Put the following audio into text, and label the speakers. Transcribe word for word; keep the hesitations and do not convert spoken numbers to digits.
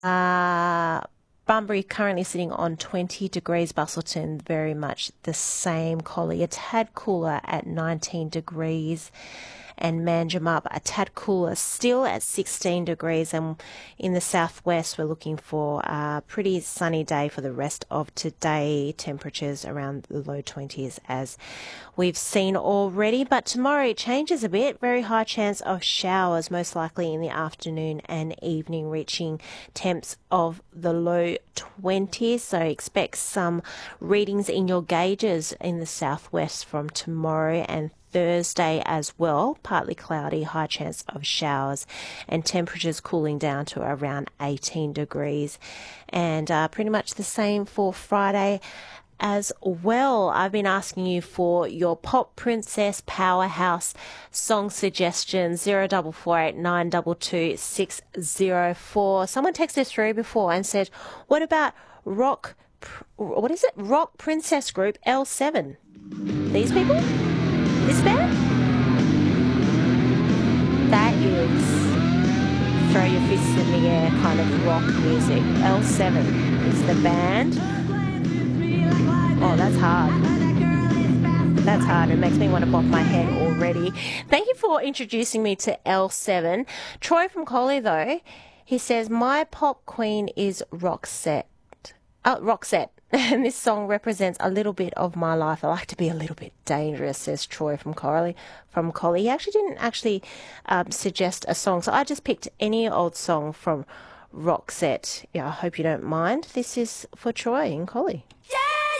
Speaker 1: Uh, Bunbury currently sitting on twenty degrees. Busselton very much the same. Collie a tad cooler at nineteen degrees. And Manjimup a tad cooler still at sixteen degrees. And in the southwest we're looking for a pretty sunny day for the rest of today. Temperatures around the low twenties as we've seen already. But tomorrow it changes a bit. Very high chance of showers, most likely in the afternoon and evening, reaching temps of the low twenties. So expect some readings in your gauges in the southwest from tomorrow and Thursday as well. Partly cloudy, high chance of showers, and temperatures cooling down to around eighteen degrees. And uh, pretty much the same for Friday as well. I've been asking you for your Pop Princess Powerhouse song suggestions. Zero double four eight nine two two six zero four. Someone texted through before and said, "What about rock? What is it? Rock Princess Group L seven? These people? This band? That is throw your fists in the air kind of rock music. L seven is the band." Oh, that's hard. That's hard. It makes me want to bop my head already. Thank you for introducing me to L seven. Troy from Collie, though, he says, "My pop queen is Roxette." Oh, Roxette. And this song represents a little bit of my life. I like to be a little bit dangerous, says Troy from Collie. From Collie. He actually didn't actually um, suggest a song, so I just picked any old song from Roxette. Yeah, I hope you don't mind. This is for Troy in Collie. Yeah!